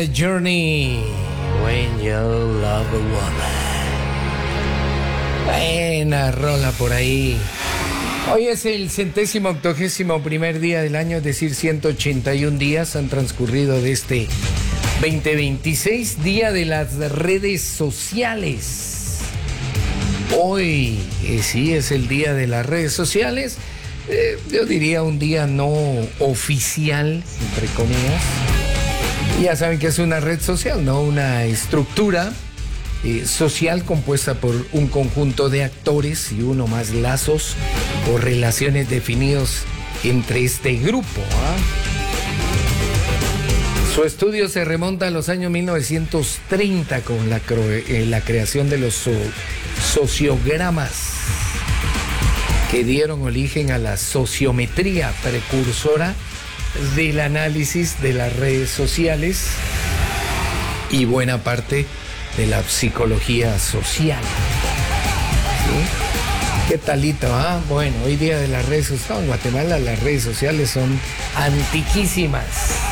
Journey, When You Love a Woman. Buena rola por ahí. Hoy es el 181º día del año, es decir, 181 días han transcurrido de este 2026, día de las redes sociales. Hoy, sí, es el día de las redes sociales. Yo diría un día no oficial, entre comillas. Ya saben que es una red social, ¿no? Una estructura social compuesta por un conjunto de actores y uno más lazos o relaciones definidos entre este grupo. Su estudio se remonta a los años 1930 con la creación de los sociogramas, que dieron origen a la sociometría, precursora del análisis de las redes sociales y buena parte de la psicología social. ¿Sí? ¿Qué talito? Bueno, hoy día de las redes sociales. En Guatemala las redes sociales son antiquísimas.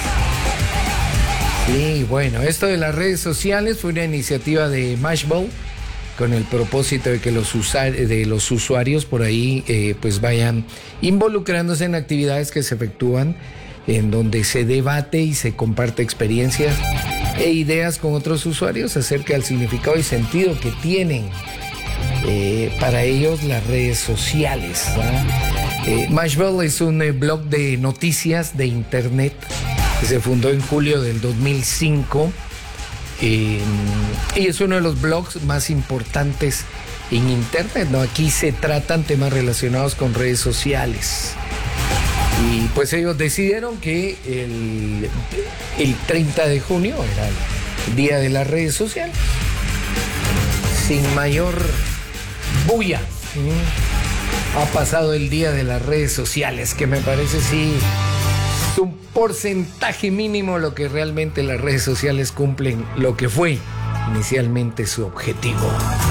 Sí, bueno, esto de las redes sociales fue una iniciativa de Mashable con el propósito de que los usuarios por ahí pues vayan involucrándose en actividades que se efectúan en donde se debate y se comparte experiencias e ideas con otros usuarios acerca del significado y sentido que tienen para ellos las redes sociales. Mashable es un blog de noticias de internet que se fundó en julio del 2005 y es uno de los blogs más importantes en internet, ¿no? Aquí se tratan temas relacionados con redes sociales. Y pues ellos decidieron que el 30 de junio era el día de las redes sociales. Sin mayor bulla, ha pasado el día de las redes sociales, que me parece sí es un porcentaje mínimo lo que realmente las redes sociales cumplen, lo que fue inicialmente su objetivo.